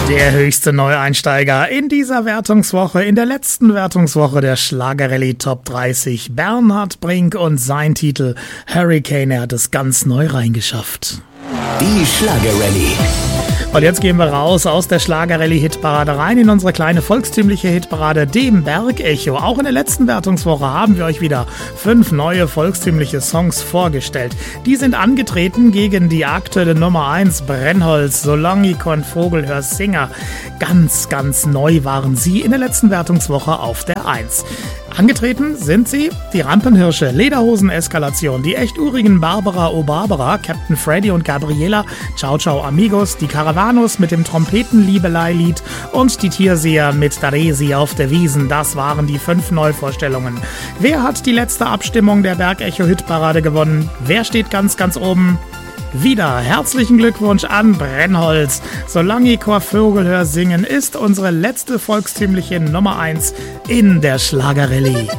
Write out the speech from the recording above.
Der höchste Neueinsteiger in dieser Wertungswoche, in der letzten Wertungswoche der Schlagerrallye Top 30, Bernhard Brink und sein Titel Hurricane. Er hat es ganz neu reingeschafft. Die Schlagerrallye. Und jetzt gehen wir raus aus der Schlagerrallye-Hitparade rein in unsere kleine volkstümliche Hitparade, dem Bergecho. Auch in der letzten Wertungswoche haben wir euch wieder 5 neue volkstümliche Songs vorgestellt. Die sind angetreten gegen die aktuelle Nummer 1 Brennholz, Solange ich kon Vogel hör Singer. Ganz, ganz neu waren sie in der letzten Wertungswoche auf der 1. Angetreten sind sie die Rampenhirsche, Lederhosen-Eskalation, die echt urigen Barbara O'Barbara, Captain Freddy und Gabriela, Ciao Ciao Amigos, die Caravanos mit dem Trompeten-Liebelei-Lied und die Tierseher mit Daresi auf der Wiesen. Das waren die 5 Neuvorstellungen. Wer hat die letzte Abstimmung der Bergecho-Hitparade gewonnen? Wer steht ganz, ganz oben? Wieder herzlichen Glückwunsch an Brennholz. Solange ich Vogel hör singen ist unsere letzte volkstümliche Nummer 1 in der Schlagerrallye.